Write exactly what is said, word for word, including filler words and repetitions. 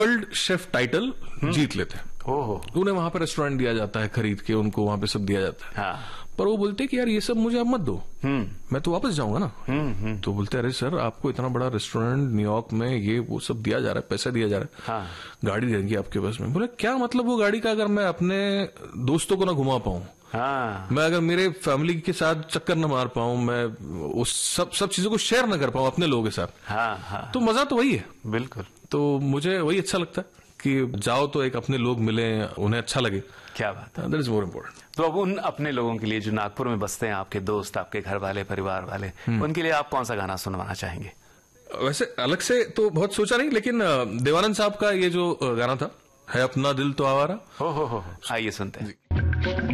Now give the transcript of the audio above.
World chef title जीत लेते हैं। ओहो। उन्हें वहां पर रेस्टोरेंट दिया जाता है, खरीद के उनको वहां पे सब दिया जाता है। हाँ। पर वो बोलते कि यार ये सब मुझे आप मत दो, मैं तो वापस जाऊंगा ना। तो बोलते अरे सर, आपको इतना बड़ा रेस्टोरेंट न्यूयॉर्क में ये वो सब दिया जा रहा है, पैसा दिया जा रहा है, हाँ। गाड़ी देंगे आपके बस में। बोले क्या मतलब वो गाड़ी का, अगर मैं अपने दोस्तों को ना घुमा पाऊं, हाँ। मैं अगर मेरे फैमिली के साथ चक्कर न मार पाऊं, मैं उस सब सब चीजों को शेयर न कर पाऊं अपने लोगों के साथ, हाँ, हाँ। तो मजा तो वही है। बिल्कुल। तो मुझे वही अच्छा लगता है कि जाओ तो एक अपने लोग मिले, उन्हें अच्छा लगे। क्या बात है, दैट इज मोर इम्पोर्टेंट। तो अब उन अपने लोगों के लिए जो नागपुर में बसते हैं, आपके दोस्त, आपके घर वाले, परिवार वाले, उनके लिए आप कौन सा गाना सुनवाना चाहेंगे? वैसे अलग से तो बहुत सोचा नहीं, लेकिन देवानंद साहब का ये जो गाना था, है अपना दिल तो आवारा, हो हो हो आइए सुनते हैं।